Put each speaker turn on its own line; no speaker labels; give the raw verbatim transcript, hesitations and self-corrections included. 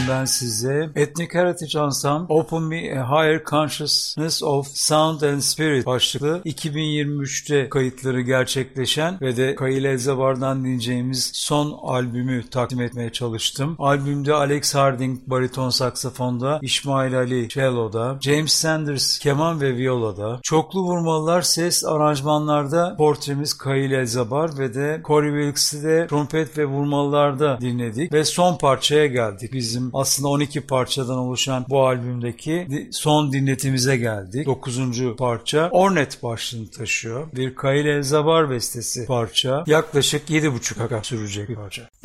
ben size. Ethnic Heritage Ensemble Open Me a Higher Consciousness of Sound and Spirit başlıklı iki bin yirmi üçte kayıtları gerçekleşen ve de Kayıl Elzabar'dan dinleyeceğimiz son albümü takdim etmeye çalıştım. Albümde Alex Harding bariton saksafonda, İsmail Ali cello'da, James Sanders keman ve viola'da, çoklu vurmalılar ses aranjmanlarda portremiz Kayıl Elzabar ve de Corey Wilkes'i de trompet ve vurmalılarda dinledik ve son parçaya geldik. Bizim aslında on iki parçadan oluşan bu albümdeki son dinletimize geldik. dokuzuncu parça Ornet başlığını taşıyor. Bir Kayıl Elzabar bestesi parça. Yaklaşık yedi buçuk dakika sürecek bir parça.